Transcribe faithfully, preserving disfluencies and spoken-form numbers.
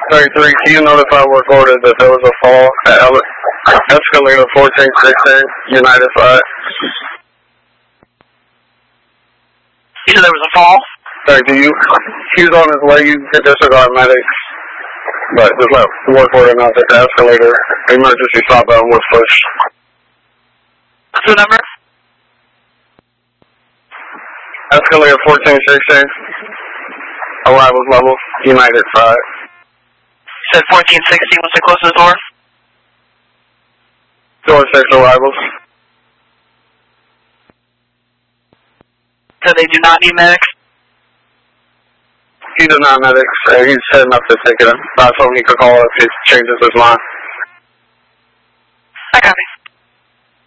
thirty-three, can you notify work order that there was a fall at ele- escalator fourteen sixteen, United five? You said there was a fall? Sorry, do you, he was on his way, you can disregard medics. But just let work order know that the escalator emergency stop button was pushed. What's the number? Escalator fourteen sixteen. Arrivals level, United five. You said fourteen sixteen was the closest door? Door six arrivals. So they do not need medics? He does not medics. Uh, he's setting up the ticket. I told him he could call if he changes his mind.